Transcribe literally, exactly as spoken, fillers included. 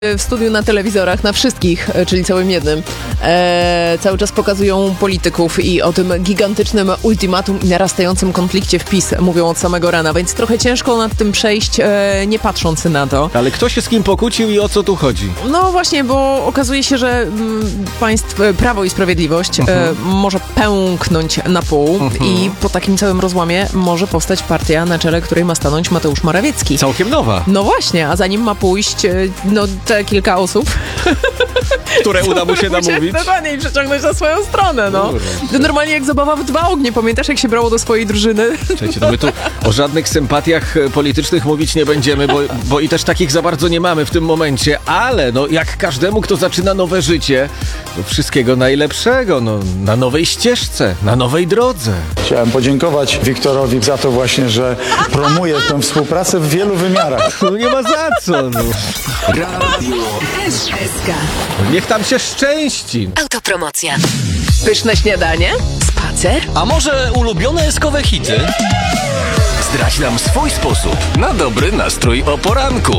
W studiu, na telewizorach, na wszystkich, czyli całym jednym, e, cały czas pokazują polityków i o tym gigantycznym ultimatum i narastającym konflikcie w PiS mówią od samego rana, więc trochę ciężko nad tym przejść, e, nie patrząc na to. Ale kto się z kim pokłócił i o co tu chodzi? No właśnie, bo okazuje się, że m, państw Prawo i Sprawiedliwość uh-huh. e, może pęknąć na pół uh-huh. i po takim całym rozłamie może powstać partia, na czele której ma stanąć Mateusz Morawiecki. Całkiem nowa. No właśnie, a za nim ma pójść e, no te kilka osób, które uda mu się namówić. Dokładnie, i przeciągnąć na swoją stronę, no. To normalnie jak zabawa w dwa ognie. Pamiętasz, jak się brało do swojej drużyny? Słuchajcie, no my tu o żadnych sympatiach politycznych mówić nie będziemy, bo, bo i też takich za bardzo nie mamy w tym momencie, ale no jak każdemu, kto zaczyna nowe życie, to wszystkiego najlepszego, no na nowej ścieżce, na nowej drodze. Chciałem podziękować Wiktorowi za to właśnie, że promuje tę współpracę w wielu wymiarach. No nie ma za co, no. Radio S K. Niech tam się szczęści. Autopromocja. Pyszne śniadanie? Spacer? A może ulubione eskowe hity? Zdradź nam swój sposób na dobry nastrój o poranku.